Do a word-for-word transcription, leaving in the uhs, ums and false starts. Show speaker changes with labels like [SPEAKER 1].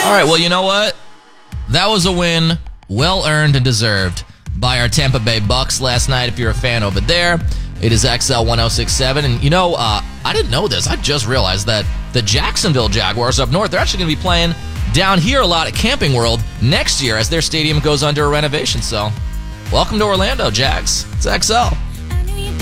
[SPEAKER 1] All right, well, you know what? That was a win, well earned and deserved by our Tampa Bay Bucks last night. If you're a fan over there, it is X L one oh six point seven. And, you know, uh, I didn't know this. I just realized that the Jacksonville Jaguars up north, they're actually going to be playing down here a lot at Camping World next year as their stadium goes under a renovation. So, welcome to Orlando, Jags. It's X L.